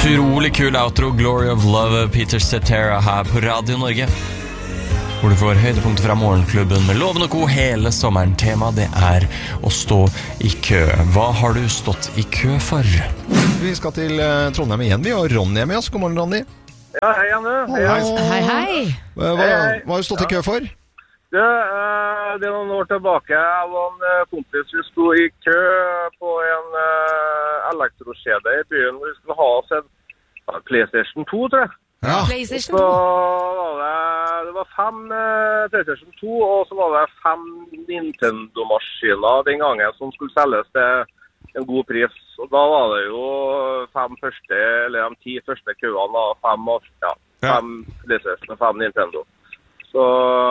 Utrolig kul outro, Glory of Love, Peter Cetera her på Radio Norge, hvor du får høydepunkter fra morgenklubben med Loven og Co hele sommeren. Tema det er å stå i kø. Hva har du stått i kø for? Vi skal til Trondheim igjen, vi har Ronny med oss. God morgen, Ronny. Ja, hei Janne. Hei. Hva har du stått i kø for? Det er noen år tilbake. Jeg var en kompis som sto i kø på en elektrokjede i byen. Vi skulle ha oss en PlayStation 2, tror jeg. Ja. PlayStation Så 2. det var 5 PlayStation 2, og så var det 5 Nintendo-maskiner den gangen som skulle selges til en god pris. Og da var det jo 5 første, eller de 10 første køene, 5 PlayStation og 5 Nintendo. Så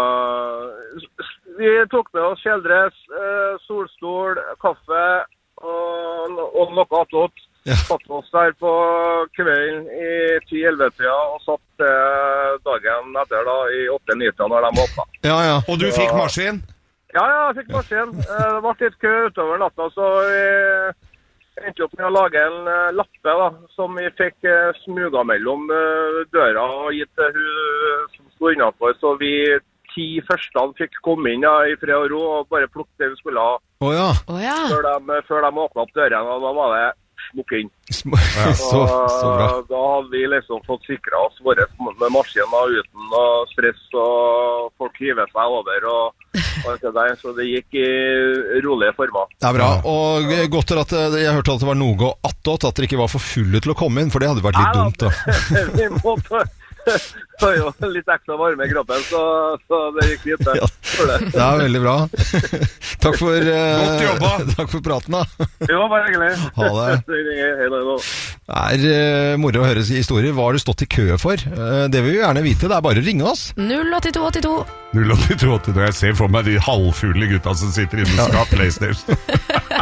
vi tok med oss kjeldress, solstol, kaffe og noe attåt. Ja. Satt oss der på kvelden i 10-11-tida og satt dagen etter da i 8-9 når de åpnet. Ja. Og du fikk maskin? Ja, jeg fikk maskin. Det var litt kø utover natta, så vi endte opp med å lage en lappe da, som vi fikk smuga mellom døra og gitt til hun som stod innenfor, så vi 10 første fikk komme inn i fred og ro og bare plukke det vi skulle ha før de åpnet opp døren, og da var det smukk inn. Så bra. Da hadde vi liksom fått sikret oss våre med maskiner uten stress, og folk hiver seg over og alt det der, så det gikk i rolige former. Det er bra, og godt at jeg hørte at det var noe attåt, at dere ikke var for fulle til å komme inn, for det hadde vært litt dumt da. Vi måtte så jo litt ekstra varme i kroppen, så det gikk litt der. Det er veldig bra. Takk for Godt jobba. Takk for praten da. Jo, bare hyggelig. Ha det. Det er moro å høre historier. Hva har du stått i kø for? Det vil vi gjerne vite. Det er bare å ringe oss. 08282. 08282. Jeg ser for meg de halvfulle gutta som sitter inne og skal ha PlayStation.